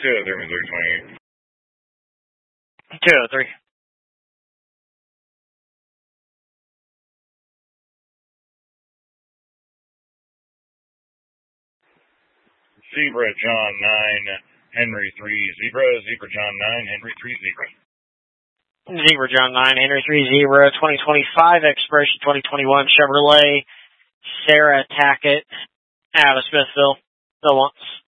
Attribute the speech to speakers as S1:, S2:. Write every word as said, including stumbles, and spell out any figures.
S1: two oh three, Missouri twenty-eight.
S2: two oh three.
S1: Zebra John nine, Henry three, Zebra, Zebra John nine, Henry three, Zebra.
S2: Zebra John nine, Henry three, Zebra, twenty twenty-five, expiration twenty twenty-one, Chevrolet, Sarah Tackett, out of Smithville. The once.